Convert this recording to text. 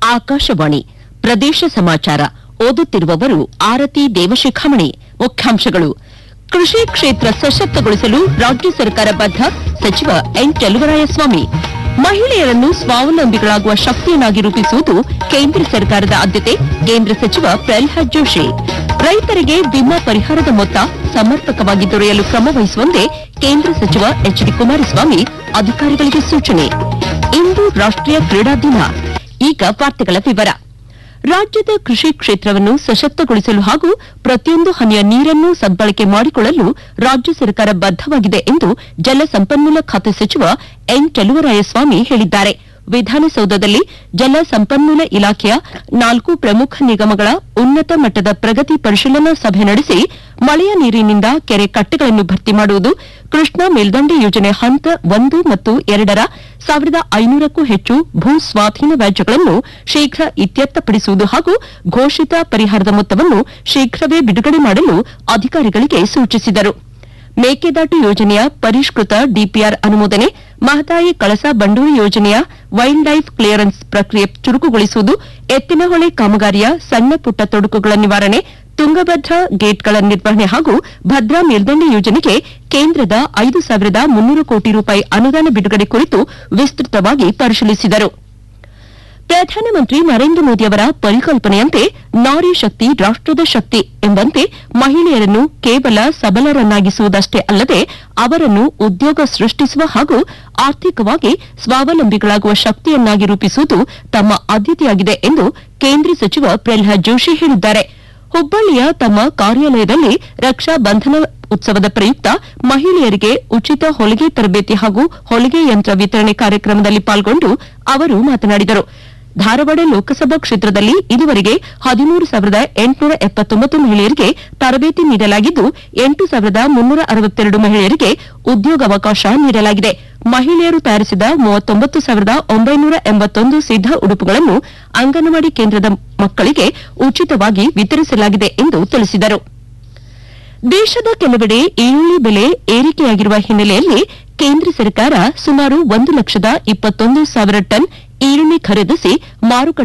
ಆಕಾಶವಾಣಿ ಪ್ರದೇಶ ಸಮಾಚಾರ ಓದುತ್ತಿರುವವರು ಆರತಿ ದೇವಶಿಖಾಮಣಿ. ಮುಖ್ಯಾಂಶಗಳು. ಕೃಷಿ ಕ್ಷೇತ್ರ ಸಶಕ್ತಗೊಳಿಸಲು ರಾಜ್ಯ ಸರ್ಕಾರ ಬದ್ಧ, ಸಚಿವ ಎನ್ ಚಲುವರಾಯಸ್ವಾಮಿ. ಮಹಿಳೆಯರನ್ನು ಸ್ವಾವಲಂಬಿಗಳಾಗುವ ಶಕ್ತಿಯನ್ನಾಗಿ ರೂಪಿಸುವುದು ಕೇಂದ್ರ ಸರ್ಕಾರದ ಆದ್ಯತೆ, ಕೇಂದ್ರ ಸಚಿವ ಪ್ರಹ್ಲಾದ್ ಜೋಶಿ. ರೈತರಿಗೆ ವಿಮಾ ಪರಿಹಾರದ ಮೊತ್ತ ಸಮರ್ಪಕವಾಗಿ ದೊರೆಯಲು ಕ್ರಮ ವಹಿಸುವಂತೆ ಕೇಂದ್ರ ಸಚಿವ ಎಚ್ ಡಿ ಕುಮಾರಸ್ವಾಮಿ ಅಧಿಕಾರಿಗಳಿಗೆ ಸೂಚನೆ. ಇಂದು ರಾಷ್ಟೀಯ ಕ್ರೀಡಾ ದಿನ. ಈಗ ವಾರ್ತೆಗಳ ವಿವರ. ರಾಜ್ಯದ ಕೃಷಿ ಕ್ಷೇತ್ರವನ್ನು ಸಶಕ್ತಗೊಳಿಸಲು ಹಾಗೂ ಪ್ರತಿಯೊಂದು ಹನಿಯ ನೀರನ್ನು ಸದ್ಬಳಕೆ ಮಾಡಿಕೊಳ್ಳಲು ರಾಜ್ಯ ಸರ್ಕಾರ ಬದ್ದವಾಗಿದೆ ಎಂದು ಜಲಸಂಪನ್ಮೂಲ ಖಾತೆ ಸಚಿವ ಎನ್ ಚಲುವರಾಯಸ್ವಾಮಿ ಹೇಳಿದ್ದಾರೆ. ವಿಧಾನಸೌಧದಲ್ಲಿ ಜಲಸಂಪನ್ಮೂಲ ಇಲಾಖೆಯ 4 ಪ್ರಮುಖ ನಿಗಮಗಳ ಉನ್ನತ ಮಟ್ಟದ ಪ್ರಗತಿ ಪರಿಶೀಲನಾ ಸಭೆ ನಡೆಸಿ ಮಳೆಯ ನೀರಿನಿಂದ ಕೆರೆ ಕಟ್ಟೆಗಳನ್ನು ಭರ್ತಿ ಮಾಡುವುದು, ಕೃಷ್ಣಾ ಮೇಲ್ದಂಡೆ ಯೋಜನೆ ಹಂತ 1 ಮತ್ತು 2ರ 1500ಕ್ಕೂ ಹೆಚ್ಚು ಭೂ ಸ್ವಾಧೀನ ವ್ಯಾಜ್ಯಗಳನ್ನು ಶೀಘ್ರ ಇತ್ಯರ್ಥಪಡಿಸುವುದು ಹಾಗೂ ಘೋಷಿತ ಪರಿಹಾರದ ಮೊತ್ತವನ್ನು ಶೀಘ್ರವೇ ಬಿಡುಗಡೆ ಮಾಡಲು ಅಧಿಕಾರಿಗಳಿಗೆ ಸೂಚಿಸಿದರು. ಮೇಕೆದಾಟು ಯೋಜನೆಯ ಪರಿಷ್ಕೃತ ಡಿಪಿಆರ್ ಅನುಮೋದನೆ, ಮಹದಾಯಿ ಕಳಸಾ ಬಂಡೂರಿ ಯೋಜನೆಯ ವೈಲ್ಡ್ ಲೈಫ್ ಕ್ಲಿಯರೆನ್ಸ್ ಪ್ರಕ್ರಿಯೆ ಚುರುಕುಗೊಳಿಸುವುದು, ಎತ್ತಿನಹೊಳೆ ಕಾಮಗಾರಿಯ ಸಣ್ಣ ಪುಟ್ಟ ತೊಡಕುಗಳ ನಿವಾರಣೆ, ತುಂಗಭದ್ರಾ ಗೇಟ್ಗಳ ನಿರ್ವಹಣೆ ಹಾಗೂ ಭದ್ರಾ ಮೇಲ್ದಂಡೆ ಯೋಜನೆಗೆ ಕೇಂದ್ರದ 5,300 ಕೋಟಿ ರೂಪಾಯಿ ಅನುದಾನ ಬಿಡುಗಡೆ ಕುರಿತು ವಿಸ್ತೃತವಾಗಿ ಪರಿಶೀಲಿಸಿದರು. ಪ್ರಧಾನಮಂತ್ರಿ ನರೇಂದ್ರ ಮೋದಿ ಅವರ ಪರಿಕಲ್ಪನೆಯಂತೆ ನಾರಿ ಶಕ್ತಿ ರಾಷ್ಟದ ಶಕ್ತಿ ಎಂಬಂತೆ ಮಹಿಳೆಯರನ್ನು ಕೇವಲ ಸಬಲರನ್ನಾಗಿಸುವುದಷ್ಟೇ ಅಲ್ಲದೆ ಅವರನ್ನು ಉದ್ಯೋಗ ಸೃಷ್ಟಿಸುವ ಹಾಗೂ ಆರ್ಥಿಕವಾಗಿ ಸ್ವಾವಲಂಬಿಗಳಾಗುವ ಶಕ್ತಿಯನ್ನಾಗಿ ರೂಪಿಸುವುದು ತಮ್ಮ ಆದ್ಯತೆಯಾಗಿದೆ ಎಂದು ಕೇಂದ್ರ ಸಚಿವ ಪ್ರಹ್ಲಾದ್ ಜೋಶಿ ಹೇಳಿದ್ದಾರೆ. ಹುಬ್ಬಳ್ಳಿಯ ತಮ್ಮ ಕಾರ್ಯಾಲಯದಲ್ಲಿ ರಕ್ಷಾ ಬಂಧನ ಉತ್ಸವದ ಪ್ರಯುಕ್ತ ಮಹಿಳೆಯರಿಗೆ ಉಚಿತ ಹೊಲಿಗೆ ತರಬೇತಿ ಹಾಗೂ ಹೊಲಿಗೆ ಯಂತ್ರ ವಿತರಣೆ ಕಾರ್ಯಕ್ರಮದಲ್ಲಿ ಪಾಲ್ಗೊಂಡು ಅವರು ಮಾತನಾಡಿದರು. ಧಾರವಾಡ ಲೋಕಸಭಾ ಕ್ಷೇತ್ರದಲ್ಲಿ ಇದುವರೆಗೆ 13,879 ಮಹಿಳೆಯರಿಗೆ ತರಬೇತಿ ನೀಡಲಾಗಿದ್ದು 8,362 ಮಹಿಳೆಯರಿಗೆ ಉದ್ಯೋಗಾವಕಾಶ ನೀಡಲಾಗಿದೆ. ಮಹಿಳೆಯರು ತಯಾರಿಸಿದ 39,981 ಸಿದ್ದ ಉಡುಪುಗಳನ್ನು ಅಂಗನವಾಡಿ ಕೇಂದ್ರದ ಮಕ್ಕಳಿಗೆ ಉಚಿತವಾಗಿ ವಿತರಿಸಲಾಗಿದೆ ಎಂದು ತಿಳಿಸಿದರು. ದೇಶದ ಕೆಲವೆಡೆ ಈರುಳ್ಳಿ ಬೆಲೆ ಏರಿಕೆಯಾಗಿರುವ ಹಿನ್ನೆಲೆಯಲ್ಲಿ ಕೇಂದ್ರ ಸರ್ಕಾರ ಸುಮಾರು 1,21,000 ಟನ್ ಈರುಳ್ಳಿ ಖರೀದಿಸಿ ಮಾರುಕಟ್ಟೆ